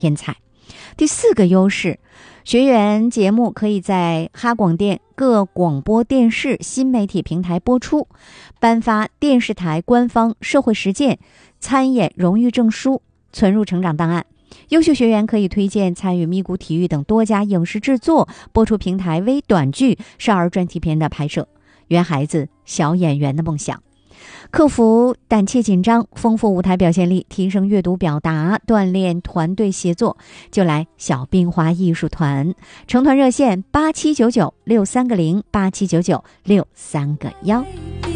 因材。第4个优势，学员节目可以在哈广电各广播电视新媒体平台播出，颁发电视台官方社会实践参演荣誉证书，存入成长档案。优秀学员可以推荐参与咪咕体育等多家影视制作，播出平台微短剧、少儿专题片的拍摄，圆孩子小演员的梦想。克服胆怯紧张，丰富舞台表现力，提升阅读表达，锻炼团队协作，就来小冰花艺术团。成团热线879963个0，879963个1。